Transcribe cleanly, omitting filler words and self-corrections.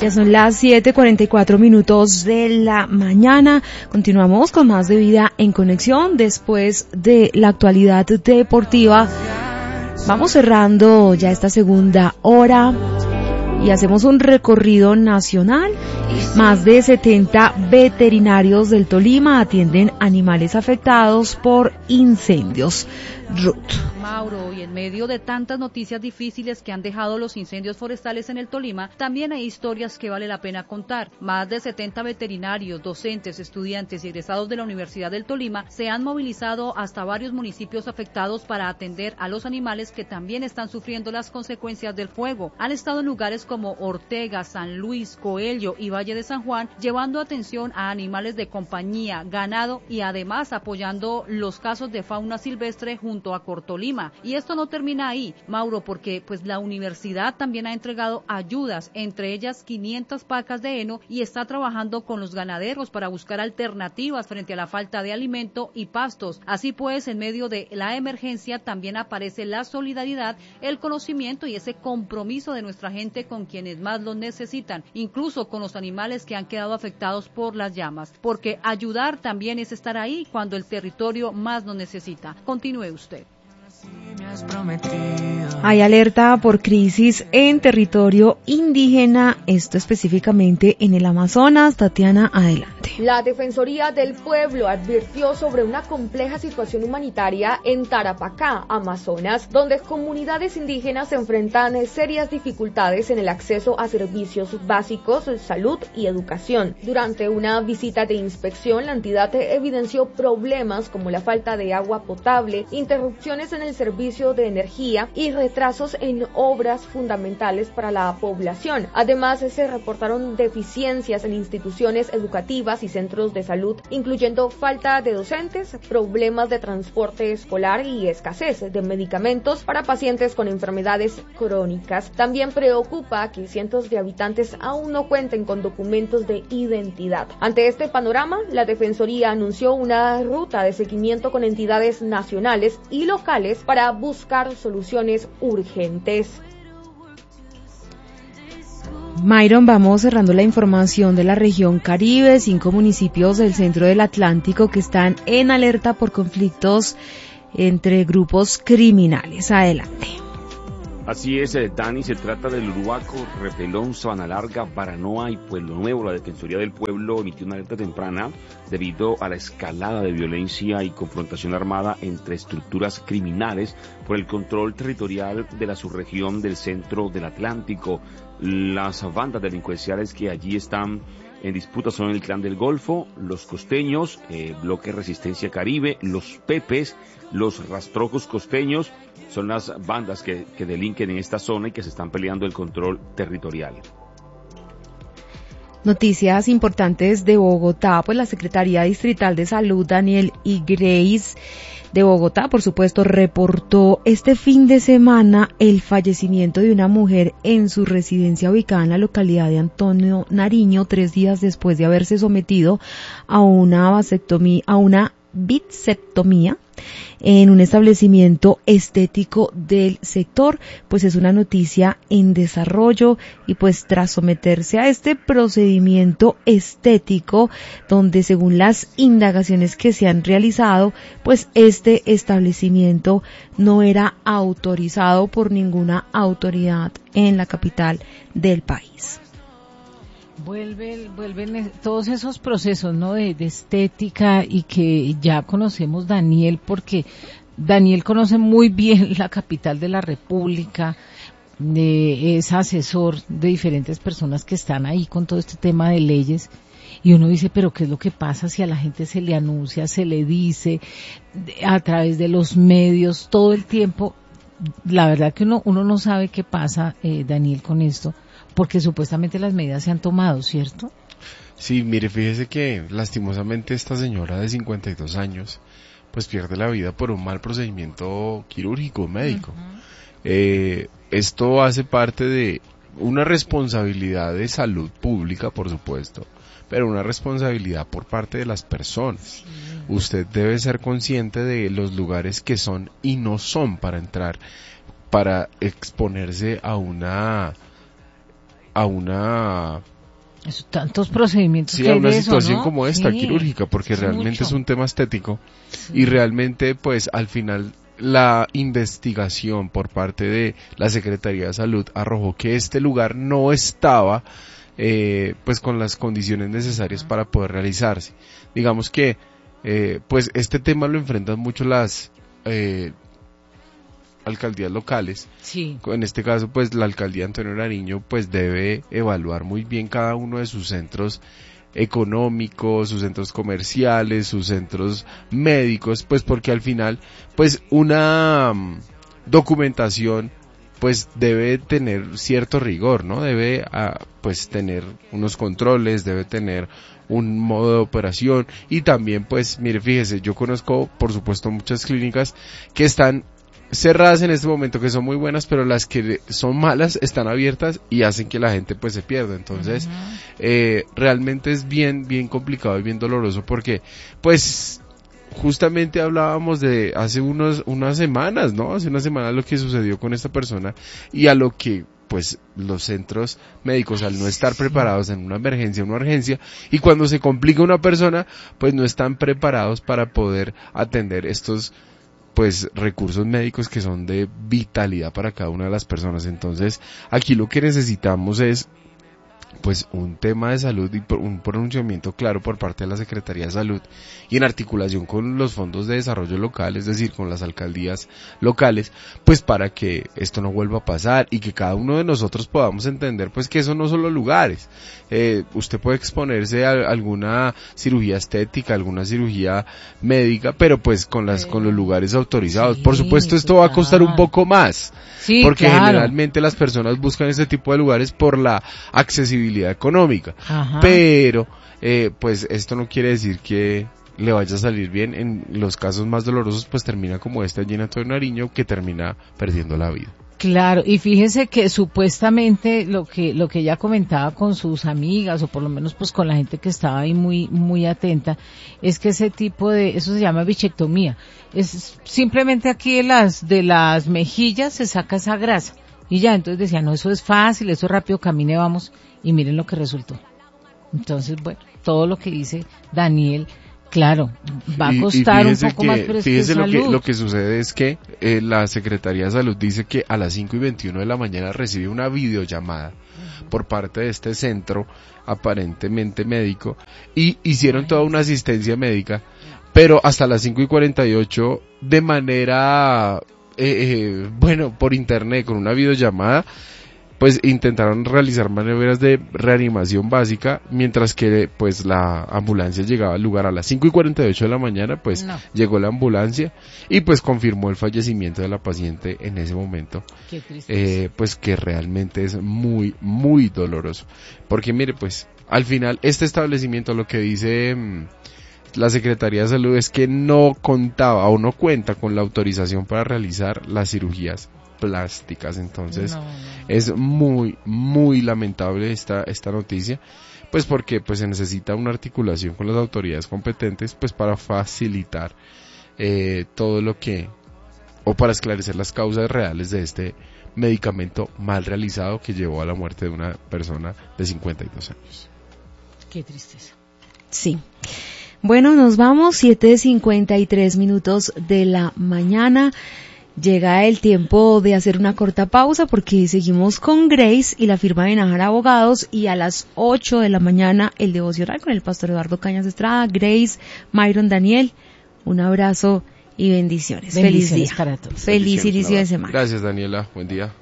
Ya son las 7:44 de la mañana. Continuamos con más de Vida en Conexión. Después de la actualidad deportiva, vamos cerrando ya esta segunda hora y hacemos un recorrido nacional. Más de 70 veterinarios del Tolima atienden animales afectados por incendios. Ruth. Mauro, y en medio de tantas noticias difíciles que han dejado los incendios forestales en el Tolima, también hay historias que vale la pena contar. Más de 70 veterinarios, docentes, estudiantes y egresados de la Universidad del Tolima se han movilizado hasta varios municipios afectados para atender a los animales que también están sufriendo las consecuencias del fuego. Han estado en lugares como Ortega, San Luis, Coello y Valle de San Juan, llevando atención a animales de compañía, ganado y además apoyando los casos de fauna silvestre junto a Cortolima. Y esto no termina ahí, Mauro, porque pues la universidad también ha entregado ayudas, entre ellas 500 pacas de heno, y está trabajando con los ganaderos para buscar alternativas frente a la falta de alimento y pastos. Así pues, en medio de la emergencia también aparece la solidaridad, el conocimiento y ese compromiso de nuestra gente con quienes más lo necesitan, incluso con los animales que han quedado afectados por las llamas, porque ayudar también es estar ahí cuando el territorio más lo necesita. Continúe usted. Hay alerta por crisis en territorio indígena, esto específicamente en el Amazonas. Tatiana, adelante. La Defensoría del Pueblo advirtió sobre una compleja situación humanitaria en Tarapacá, Amazonas, donde comunidades indígenas se enfrentan serias dificultades en el acceso a servicios básicos, salud y educación. Durante una visita de inspección, la entidad evidenció problemas como la falta de agua potable, interrupciones en el servicio de energía y retrasos en obras fundamentales para la población. Además, se reportaron deficiencias en instituciones educativas y centros de salud, incluyendo falta de docentes, problemas de transporte escolar y escasez de medicamentos para pacientes con enfermedades crónicas. También preocupa que cientos de habitantes aún no cuenten con documentos de identidad. Ante este panorama, la Defensoría anunció una ruta de seguimiento con entidades nacionales y locales para buscar soluciones urgentes. Myron, vamos cerrando la información de la región Caribe. 5 municipios del centro del Atlántico que están en alerta por conflictos entre grupos criminales. Adelante. Así es, Dani, se trata del Uruaco, Repelón, Sabana Larga, Baranoa y Pueblo Nuevo. La Defensoría del Pueblo emitió una alerta temprana debido a la escalada de violencia y confrontación armada entre estructuras criminales por el control territorial de la subregión del centro del Atlántico. Las bandas delincuenciales que allí están en disputa son el Clan del Golfo, los Costeños, Bloque Resistencia Caribe, los Pepes, los Rastrojos Costeños. Son las bandas que delinquen en esta zona y que se están peleando el control territorial. Noticias importantes de Bogotá, pues la Secretaría Distrital de Salud, Daniel y Grace de Bogotá, por supuesto, reportó este fin de semana el fallecimiento de una mujer en su residencia ubicada en la localidad de Antonio Nariño, 3 días después de haberse sometido a una bisectomía en un establecimiento estético del sector. Pues es una noticia en desarrollo y pues tras someterse a este procedimiento estético, donde según las indagaciones que se han realizado, pues este establecimiento no era autorizado por ninguna autoridad en la capital del país. Vuelven todos esos procesos, ¿no? De estética, y que ya conocemos Daniel, porque Daniel conoce muy bien la capital de la República, es asesor de diferentes personas que están ahí con todo este tema de leyes, y uno dice, pero ¿qué es lo que pasa si a la gente se le anuncia, se le dice a través de los medios todo el tiempo? La verdad que uno no sabe qué pasa, Daniel, con esto, porque supuestamente las medidas se han tomado, ¿cierto? Sí, mire, fíjese que lastimosamente esta señora de 52 años pues pierde la vida por un mal procedimiento quirúrgico médico. Esto hace parte de una responsabilidad de salud pública, por supuesto, pero una responsabilidad por parte de las personas. Usted debe ser consciente de los lugares que son y no son para entrar, para exponerse a una a una tantos procedimientos sí, a una situación ¿no? como esta, sí, quirúrgica, porque realmente mucho. es un tema estético y realmente pues al final la investigación por parte de la Secretaría de Salud arrojó que este lugar no estaba pues con las condiciones necesarias para poder realizarse. Digamos que pues este tema lo enfrentan mucho las alcaldías locales. Sí. En este caso, pues la alcaldía Antonio Nariño pues debe evaluar muy bien cada uno de sus centros económicos, sus centros comerciales, sus centros médicos, pues porque al final, pues una documentación pues debe tener cierto rigor, ¿no? Debe pues tener unos controles, debe tener un modo de operación y también pues, mire, fíjese, yo conozco por supuesto muchas clínicas que están cerradas en este momento, que son muy buenas, pero las que son malas están abiertas y hacen que la gente pues se pierda. Entonces realmente es bien complicado y bien doloroso porque pues justamente hablábamos de hace unas semanas, ¿no? Hace unas semanas lo que sucedió con esta persona y a lo que pues los centros médicos al no estar preparados en una emergencia, una urgencia, y cuando se complica una persona, pues no están preparados para poder atender estos pues recursos médicos que son de vitalidad para cada una de las personas. Entonces aquí lo que necesitamos es pues un tema de salud y un pronunciamiento claro por parte de la Secretaría de Salud y en articulación con los fondos de desarrollo local, es decir, con las alcaldías locales, pues para que esto no vuelva a pasar y que cada uno de nosotros podamos entender pues que eso no son los lugares. Usted puede exponerse a alguna cirugía estética, alguna cirugía médica, pero pues con los lugares autorizados. Sí, por supuesto esto va a costar un poco más, sí, porque claro, generalmente las personas buscan ese tipo de lugares por la accesibilidad económica. Ajá. Pero pues esto no quiere decir que le vaya a salir bien. En los casos más dolorosos pues termina como este allí en Antonio Nariño, que termina perdiendo la vida. Claro, y fíjese que supuestamente lo que ella comentaba con sus amigas, o por lo menos pues con la gente que estaba ahí muy atenta, es que ese tipo eso se llama bichectomía. Es simplemente aquí de las mejillas se saca esa grasa. Y ya, entonces decía, no, eso es fácil, eso es rápido, camine, vamos, y miren lo que resultó. Entonces, bueno, todo lo que dice Daniel, claro, va a costar un poco más, pero es que salud. Lo que sucede es que la Secretaría de Salud dice que a las 5:21 de la mañana recibe una videollamada por parte de este centro aparentemente médico y hicieron toda una asistencia médica, pero hasta las 5:48 de manera por internet con una videollamada pues intentaron realizar maniobras de reanimación básica, mientras que pues la ambulancia llegaba al lugar a las 5:48 de la mañana, pues llegó la ambulancia y pues confirmó el fallecimiento de la paciente en ese momento. Qué triste. Pues que realmente es muy doloroso, porque mire, pues al final este establecimiento, lo que dice la Secretaría de Salud es que no contaba o no cuenta con la autorización para realizar las cirugías plásticas. Entonces es muy lamentable esta noticia, pues porque pues se necesita una articulación con las autoridades competentes pues para facilitar todo lo que, o para esclarecer las causas reales de este medicamento mal realizado que llevó a la muerte de una persona de 52 años. Qué tristeza. Sí. Bueno, nos vamos, 7:53 de la mañana. Llega el tiempo de hacer una corta pausa porque seguimos con Grace y la firma de Nájera Abogados, y a las 8 de la mañana el devocional con el pastor Eduardo Cañas Estrada. Grace, Myron, Daniel, un abrazo y bendiciones. Feliz día. Para todos. Feliz inicio de semana. Gracias, Daniela. Buen día.